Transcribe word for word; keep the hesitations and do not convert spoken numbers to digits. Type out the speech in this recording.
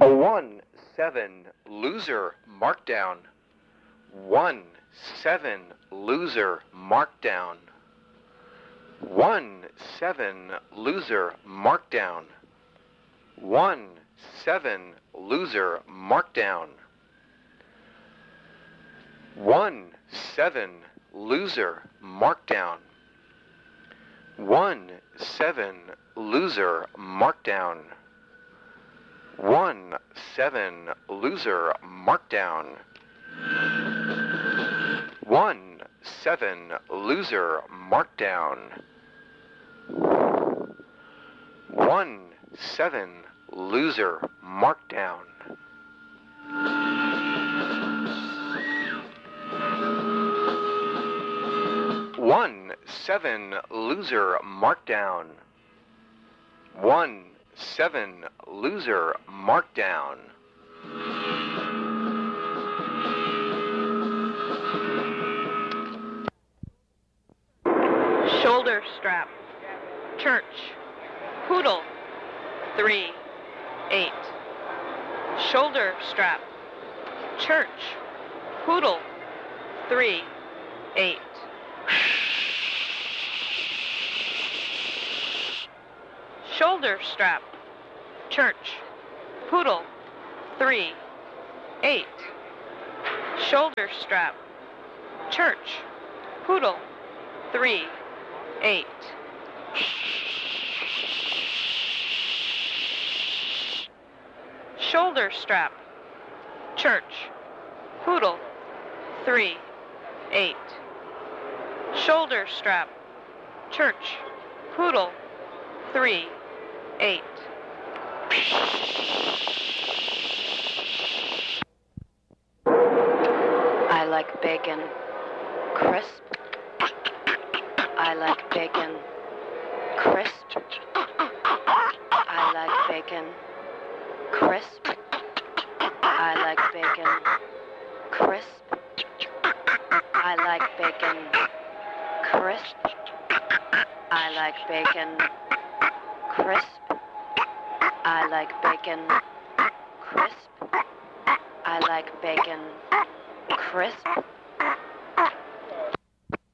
A one, seven, loser, markdown. One, seven, loser, markdown. One, seven, loser, markdown. One, seven, loser, markdown. One, seven, loser, markdown. One, seven, loser, markdown. One, seven, loser, markdown. One, seven, loser, markdown. One, seven, loser, markdown. One, seven, loser, markdown. One, seven, loser, markdown. Shoulder strap, church, poodle, three, eight. Shoulder strap, church, poodle, three, eight. Shoulder strap, church, poodle, three, eight. Shoulder strap, church, poodle, three, eight. Shoulder strap, church, poodle, three, eight. Shoulder strap, church, poodle, three, eight. I like bacon crisp. I like bacon crisp. I like bacon crisp. I like bacon crisp. I like bacon crisp. I like bacon crisp. I like bacon crisp. I like bacon crisp.